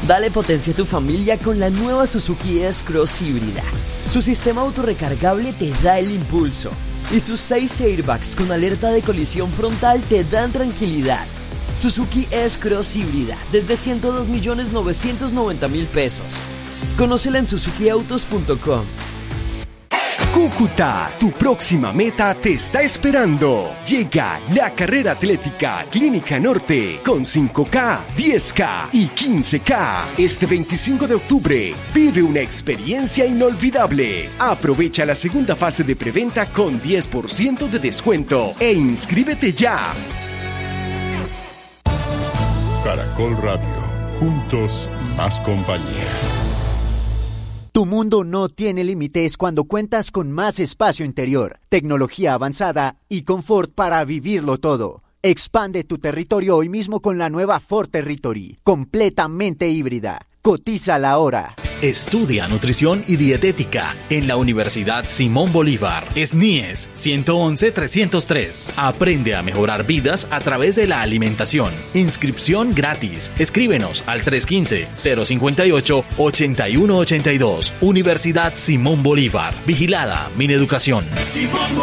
Dale potencia a tu familia con la nueva Suzuki S-Cross híbrida. Su sistema autorrecargable te da el impulso y sus 6 airbags con alerta de colisión frontal te dan tranquilidad. Suzuki S-Cross híbrida desde 102.990.000 pesos. Conócela en suzukiautos.com. Cúcuta, tu próxima meta te está esperando. Llega la carrera atlética Clínica Norte con 5K, 10K y 15K. Este 25 de octubre vive una experiencia inolvidable. Aprovecha la segunda fase de preventa con 10% de descuento e inscríbete ya. Caracol Radio, juntos más compañía. Tu mundo no tiene límites cuando cuentas con más espacio interior, tecnología avanzada y confort para vivirlo todo. Expande tu territorio hoy mismo con la nueva Ford Territory, completamente híbrida. Cotízala ahora. Estudia nutrición y dietética en la Universidad Simón Bolívar. SNIES 111-303. Aprende a mejorar vidas a través de la alimentación. Inscripción gratis. Escríbenos al 315-058-8182. Universidad Simón Bolívar. Vigilada Mineducación.